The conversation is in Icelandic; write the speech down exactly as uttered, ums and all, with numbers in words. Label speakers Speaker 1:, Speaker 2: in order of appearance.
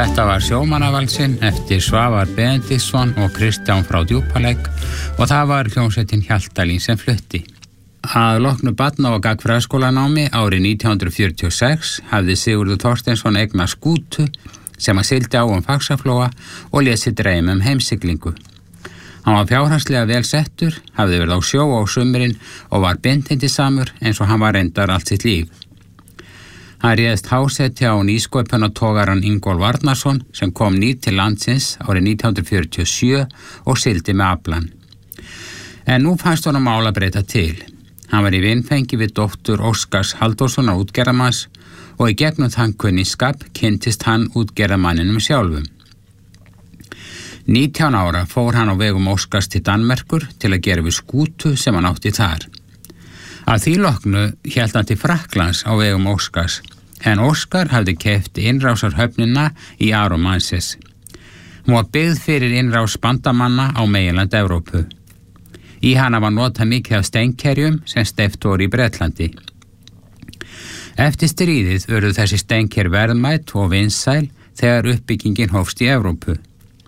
Speaker 1: Þetta var Sjómannavalsinn eftir Svavar Benediktsson og Kristján frá Djúpalegg og það var hljómsveitin Hjaltalín sem flutti. Að loknu barna- og gagnfræðaskólanámi árið nítján hundruð fjörutíu og sex hafði Sigurður Þorsteinsson eignast skútu sem að sigldi á um Faxaflóa og lét dreyma um heimsiglingu. Hann var fjárhagslega vel settur, hafði verið á sjó á sumrin og var bindindisamur eins og hann var reyndar allt sitt líf. Hann réðst hásetti á nýsköpunartogarann Ingólf Arnarsson sem kom nýr til landsins árið nítján hundruð fjörutíu og sjö og sigldi með aflann. En nú fannst honum mál að breyta til. Hann var í vinfengi við dóttur Óskars Halldórssonar útgerðarmanns og í gegnum þann kunningsskap kynntist hann útgerðarmanninum sjálfum. nítján ára fór hann á vegum Óskars til Danmerkur til að gera við skútu sem hann átti þar. Að því loknu hélt hann til Frakklands á vegum Óskars, en Óskar hafði keypt innrásarhöfnina í Aromansis. Hún var byggð fyrir innrás bandamanna á meginland Evrópu. Í hana var notað mikið af steinkerjum sem steypt voru í Bretlandi. Eftir stríðið urðu þessi steinker verðmæt og vinsæl þegar uppbyggingin hófst í Evrópu.